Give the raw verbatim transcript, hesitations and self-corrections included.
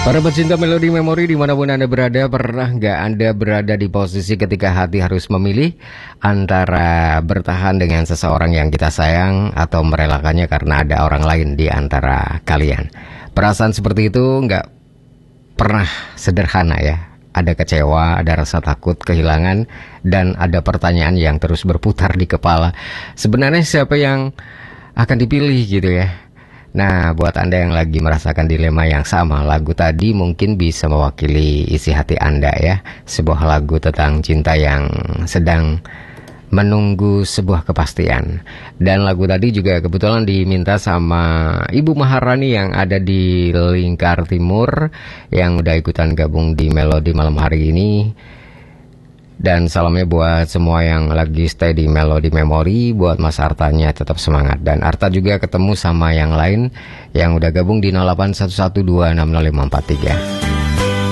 Para pecinta melodi memori dimanapun Anda berada, pernah nggak Anda berada di posisi ketika hati harus memilih antara bertahan dengan seseorang yang kita sayang atau merelakannya karena ada orang lain di antara kalian? Perasaan seperti itu nggak pernah sederhana ya. Ada kecewa, ada rasa takut, kehilangan, dan ada pertanyaan yang terus berputar di kepala. Sebenarnya siapa yang akan dipilih gitu ya? Nah, buat Anda yang lagi merasakan dilema yang sama, lagu tadi mungkin bisa mewakili isi hati Anda ya. Sebuah lagu tentang cinta yang sedang menunggu sebuah kepastian. Dan lagu tadi juga kebetulan diminta sama Ibu Maharani yang ada di Lingkar Timur, yang udah ikutan gabung di Melodi malam hari ini. Dan salamnya buat semua yang lagi stay di Melodi Memori, buat Mas Artanya tetap semangat. Dan Arta juga ketemu sama yang lain yang udah gabung di nol delapan satu satu dua enam nol lima empat tiga.